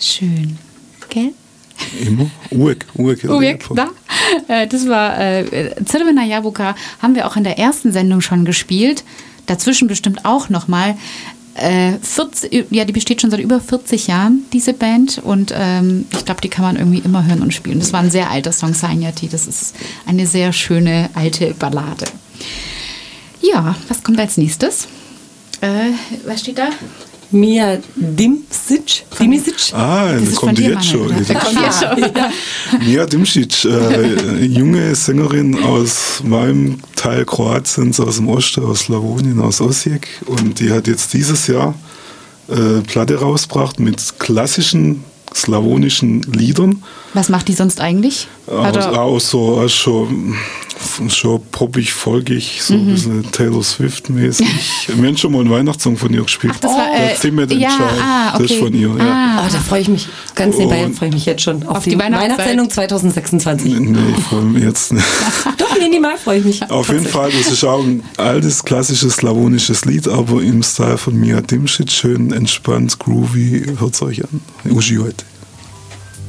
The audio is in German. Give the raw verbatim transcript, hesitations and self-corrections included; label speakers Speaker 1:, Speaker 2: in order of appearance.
Speaker 1: schön. Gell?
Speaker 2: Immer. Uek, Uek.
Speaker 1: Uek, da. Das war äh, Crvena Jabuka, haben wir auch in der ersten Sendung schon gespielt. Dazwischen bestimmt auch nochmal. Äh, ja, die besteht schon seit über vierzig Jahren, diese Band. Und ähm, ich glaube, die kann man irgendwie immer hören und spielen. Das war ein sehr alter Song, Sanjati. Das ist eine sehr schöne alte Ballade. Ja, was kommt als nächstes? Äh, was steht da?
Speaker 3: Mia Dimsic. Dimisic.
Speaker 2: Ah, das, das kommt jetzt schon.
Speaker 1: Da kommt jetzt schon. Ja.
Speaker 2: Mia Dimsic, äh, junge Sängerin aus meinem Teil Kroatiens, aus dem Osten, aus Slawonien, aus Osijek. Und die hat jetzt dieses Jahr äh, Platte rausgebracht mit klassischen slawonischen Liedern.
Speaker 1: Was macht die sonst eigentlich?
Speaker 2: Aus, auch so, auch schon, schon poppig, folgig, so mhm. ein bisschen Taylor Swift-mäßig. Wir haben schon mal einen Weihnachtssong von ihr gespielt.
Speaker 1: Ach, das war, äh,
Speaker 2: der Zimmer den
Speaker 1: ja,
Speaker 2: Child,
Speaker 1: ah, okay.
Speaker 2: das ist von ihr.
Speaker 1: Ah.
Speaker 2: Ja.
Speaker 3: Oh, da freue ich mich ganz nebenbei, freue ich mich jetzt schon auf, auf die, die Weihnachtssendung zwanzig sechsundzwanzig.
Speaker 2: Nee, ich freue mich jetzt nicht.
Speaker 3: Doch, minimal freue ich mich.
Speaker 2: Auf jeden Fall, das ist auch ein altes, klassisches slawonisches Lied, aber im Style von Mia Dimsic, schön entspannt, groovy, hört es euch an. Uživat.